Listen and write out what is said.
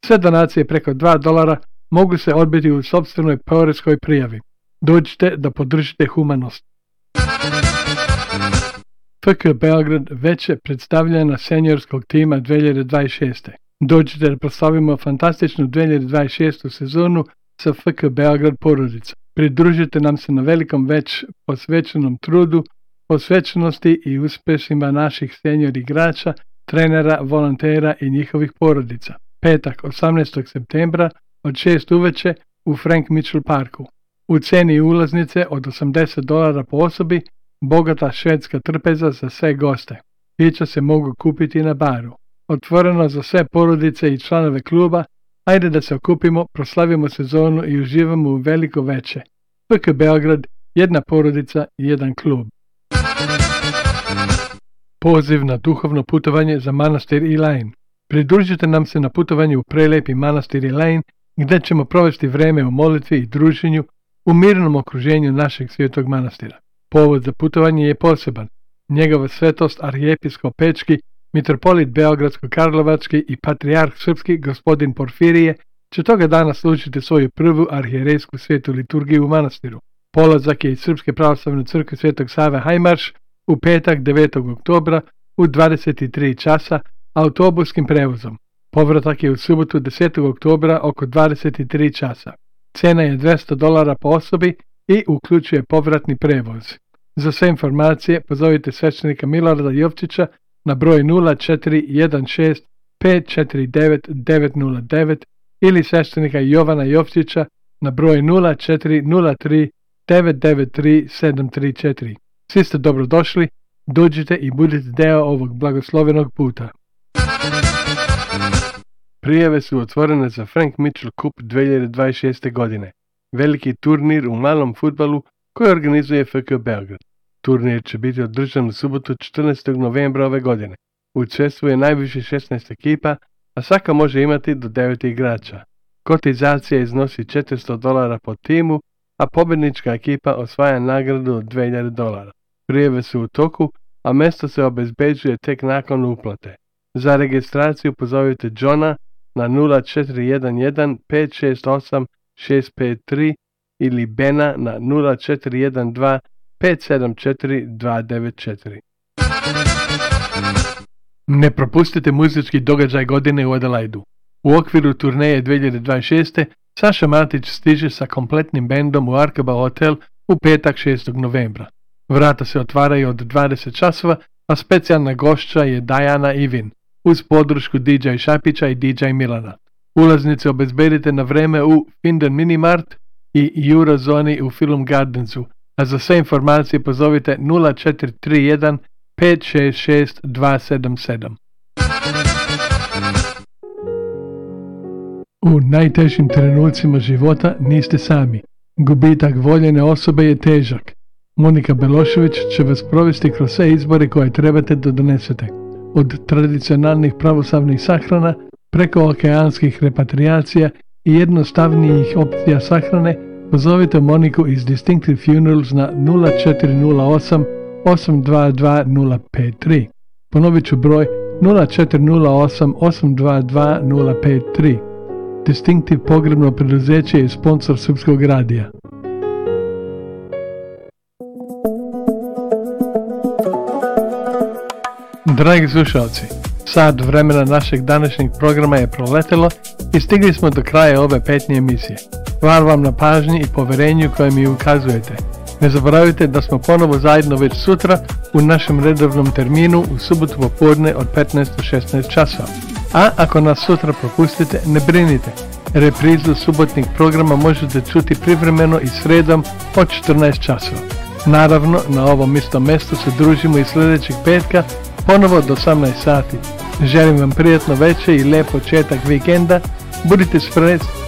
Sve donacije preko $2 mogu se odbiti u sopstvenoj poreskoj prijavi. Dođite da podržite humanost. FK Beograd veće predstavljena seniorskog tima 2026. Dođite da proslavimo fantastičnu 2026. sezonu sa FK Beograd porodicom. Pridružite nam se na velikom već posvećenom trudu, posvećenosti i uspjesima naših senior igrača, trenera, volontera i njihovih porodica. Petak 18. septembra od 6 uveče u Frank Mitchell parku. U ceni ulaznice od $80 po osobi, bogata švedska trpeza za sve goste. Pića se mogu kupiti na baru. Otvoreno za sve porodice i članove kluba. Ajde da se okupimo, proslavimo sezonu i uživamo u veliko veče. FK Beograd, jedna porodica i jedan klub. Poziv na duhovno putovanje za manastir Elaine. Pridružite nam se na putovanju u prelijepi manastir Elaine, gdje ćemo provesti vreme u molitvi i druženju u mirnom okruženju našeg svetog manastira. Povod za putovanje je poseban. Njegova svetost arhijepiskop Pečki, mitropolit Beogradsko-Karlovački i patrijarh srpski gospodin Porfirije će toga dana služiti svoju prvu arhijerejsku svetu liturgiju u manastiru. Polazak je iz Srpske pravoslavne crkve Svetog Save Hajmarš u petak 9. oktobra u 23 časa autobuskim prevozom. Povratak je u subotu 10. oktobra oko 23 časa. Cena je $200 po osobi i uključuje povratni prevoz. Za sve informacije pozovite sveštenika Milorada Jovčića na broj 0416 549 909 ili sveštenika Jovana Jovčića na broj 0403 993 734. Svi ste dobrodošli, dođite i budite deo ovog blagoslovenog puta. Prijave su otvorene za Frank Mitchell Cup 2026. godine, veliki turnir u malom fudbalu koji organizuje FK Beograd. Turnir će biti održan u subotu 14. novembra ove godine. Učestvuje najviše 16 ekipa, a svaka može imati do 9 igrača. Kotizacija iznosi $400 po timu, a pobjednička ekipa osvaja nagradu od $2000. Prijave su u toku, a mjesto se obezbeđuje tek nakon uplate. Za registraciju pozovite Johna na 0411 568 653 ili Bena na 0412 574 294. Ne propustite muzički događaj godine u Adelaidu. U okviru turneje 2026. Saša Matić stiže sa kompletnim bendom u Arkaba Hotel u petak 6. novembra. Vrata se otvaraju od 20 časova, a specijalna gošća je Dajana Ivin, uz podršku DJ Šapića i DJ Milana. Ulaznice obezbedite na vreme u Finden Minimart i Eurozoni u Film Gardensu, a za sve informacije pozovite 0431 566 277. U najtežim trenucima života niste sami. Gubitak voljene osobe je težak. Monika Belošević će vas provesti kroz sve izbore koje trebate da donesete. Od tradicionalnih pravoslavnih sahrana, preko okeanskih repatriacija i jednostavnijih opcija sahrane, pozovite Moniku iz Distinctive Funerals na 0408 822 053. Ponovit ću broj 0408 822 053. Distinctive pogrebno preduzeće je sponsor Srpskog radija. Dragi slušalci, sat vremena našeg današnjeg programa je proletelo i stigli smo do kraja ove 5. emisije. Hvala vam na pažnji i poverenju koje mi ukazujete. Ne zaboravite da smo ponovo zajedno već sutra u našem redovnom terminu u subotu popodne od 15 do 16 časova. A ako nas sutra propustite, ne brinite. Reprizu subotnih programa možete čuti privremeno i sredom od 14 časova. Naravno, na ovom istom mjestu se družimo i sljedećeg petka ponovo do 18 sati. Želim vam prijatno večer i lijep početak vikenda. Budite spremni